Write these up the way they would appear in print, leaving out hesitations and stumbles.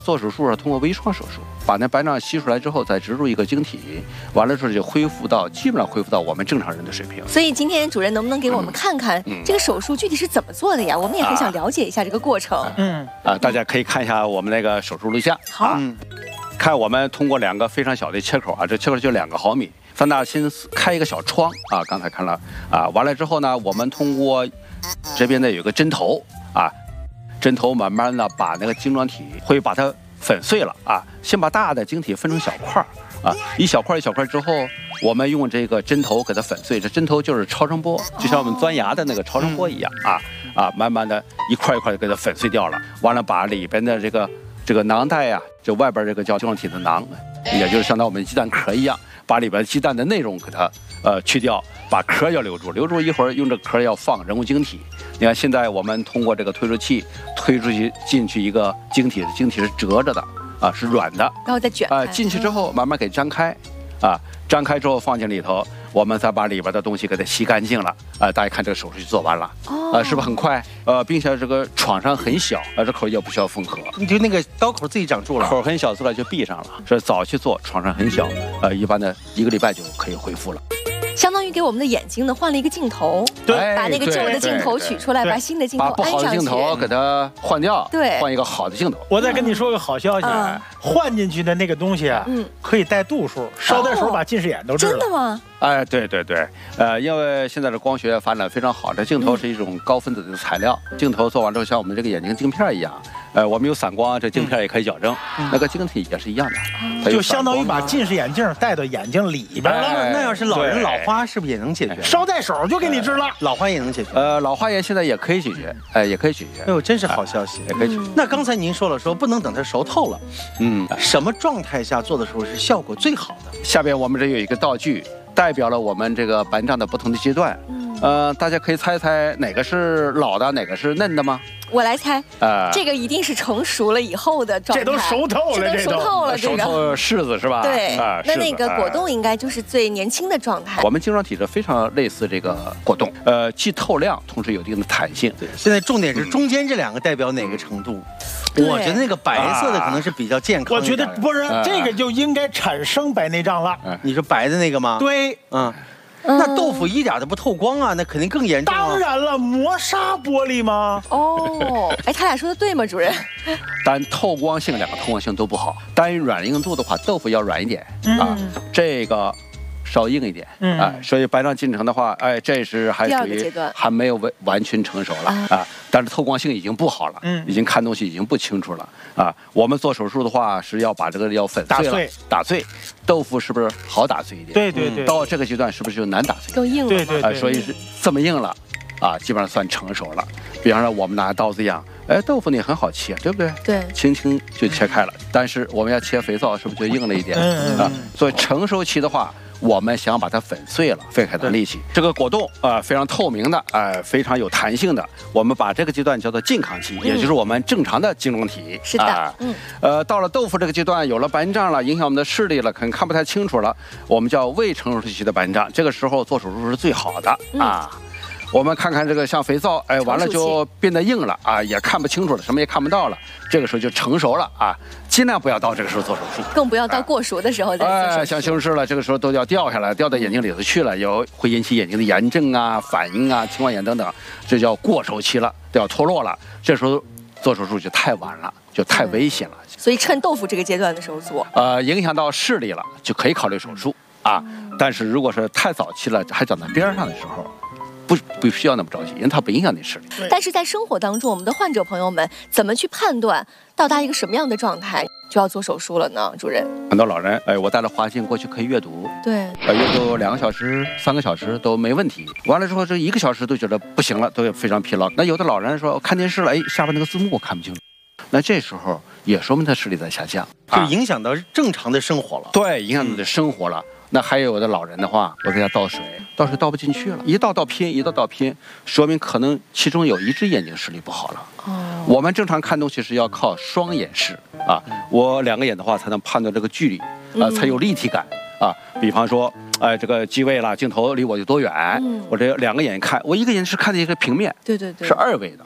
做手术通过微创手术，把那白内障吸出来之后，再植入一个晶体，完了之后就基本上恢复到我们正常人的水平。 所以今天主任能不能给我们看看这个手术具体是怎么做的呀？我们也很想了解一下这个过程。 大家可以看一下我们那个手术录像。 好， 看我们通过2个非常小的切口啊，这切口就2个毫米，咱俩先开一个小窗啊，刚才看了啊，完了之后呢，我们通过这边呢有个针头啊。针头慢慢的把那个晶状体会把它粉碎了啊，先把大的晶体分成小块啊，一小块一小块之后，我们用这个针头给它粉碎。这针头就是超声波，就像我们钻牙的那个超声波一样慢慢的一块一块的给它粉碎掉了。完了把里边的这个囊袋呀，就外边这个叫晶状体的囊，也就是相当于我们鸡蛋壳一样，把里边鸡蛋的内容给它去掉，把壳要留住，一会儿用这壳要放人工晶体。你看现在我们通过这个推出器推出去进去一个晶体，晶体是折着的啊，是软的， 然后再卷进去之后慢慢给张开张开之后放进里头，我们再把里边的东西给它吸干净了大家看这个手术就做完了是不是很快并且这个创伤很小这口也不需要缝合， 你就那个刀口自己长住了， 口很小出来就闭上了。这早期做创伤很小一般的1个礼拜就可以恢复了。 相当于给我们的眼睛呢换了一个镜头，把那个旧的镜头取出来，把新的镜头安上去， 把不好的镜头给它换掉，换一个好的镜头。 我再跟你说个好消息，换进去的那个东西可以带度数，捎带手把近视眼都治了。 真的吗？ 对，因为现在的光学发展非常好，这镜头是一种高分子的材料，镜头做完之后像我们这个眼睛镜片一样，我们有散光，这镜片也可以矫正，那个晶体也是一样的， 就相当于把近视眼镜戴到眼睛里边了。 那要是老人老花是不是也能解决？ 捎带手就给你治了， 老花也能解决。 老花眼现在也可以解决，也可以解决。 哎呦，真是好消息， 也可以解决。 那刚才您说了，不能等它熟透了，什么状态下做的时候是效果最好的？ 下边我们这有一个道具，代表了我们这个白内障的不同的阶段。大家可以猜猜哪个是老的，哪个是嫩的吗？ 我来猜，这个一定是成熟了以后的状态， 这都熟透了， 熟透了， 熟透柿子是吧？ 对那个果冻应该就是最年轻的状态。 我们晶状体质非常类似这个果冻，既透亮，同时有一定的弹性。 对，现在重点是中间这2个代表哪个程度？我觉得那个白色的可能是比较健康。 我觉得不是，这个就应该产生白内障了。 你说白的那个吗？ 对， 那豆腐一点都不透光啊，那肯定更严重。 当然了，磨砂玻璃吗？ 他俩说的对吗，主任？ 单透光性2个透光性都不好，单软硬度的话，豆腐要软一点这个稍硬一点所以白内障进程的话，这是还属于还没有完全成熟了但是透光性已经不好了，已经看东西已经不清楚了我们做手术的话是要把这个要粉碎了，打碎。豆腐是不是好打碎一点？ 对。 到这个阶段是不是就难打碎？ 更硬了。 对。 所以是这么硬了基本上算成熟了。比方说我们拿刀子一样，豆腐你很好切，对不对？ 对， 轻轻就切开了。但是我们要切肥皂，是不是就硬了一点所以成熟期的话，我们想把它粉碎了，费很大力气。这个果冻非常透明的非常有弹性的，我们把这个阶段叫做健康期，也就是我们正常的晶状体。 是的到了豆腐这个阶段，有了白内障了，影响我们的视力了，可能看不太清楚了，我们叫未成熟期的白内障。这个时候做手术是最好的我们看看这个像肥皂，完了就变得硬了也看不清楚了，什么也看不到了。这个时候就成熟了尽量不要到这个时候做手术， 更不要到过熟的时候再做手术。 像西红柿了，这个时候都要掉下来，掉到眼睛里头去了，会引起眼睛的炎症反应青光眼等等，这叫过熟期了，都要脱落了。这时候做手术就太晚了，就太危险了。 所以趁豆腐这个阶段的时候做， 影响到视力了，就可以考虑手术但是如果是太早期了，还长在边上的时候，不需要那么着急，因为它不影响你视力。 但是在生活当中，我们的患者朋友们怎么去判断到达一个什么样的状态就要做手术了呢？主任， 很多老人，我带着滑镜过去可以阅读， 对， 阅读2个小时、3个小时都没问题。完了之后，这1个小时都觉得不行了，都非常疲劳。那有的老人说看电视了，下边那个字幕我看不清楚，那这时候也说明他视力在下降， 就影响到正常的生活了。 对，影响到的生活了。那还有的老人的话，我给他倒水倒不进去了，一倒偏，说明可能其中有一只眼睛视力不好了。我们正常看东西是要靠双眼视我2个眼的话才能判断这个距离才有立体感比方说这个机位了，镜头离我有多远，我这2个眼看，我1个眼是看的一个平面， 对， 是2维的。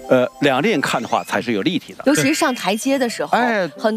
两面看的话才是有立体的。 尤其是上台阶的时候， 哎， 很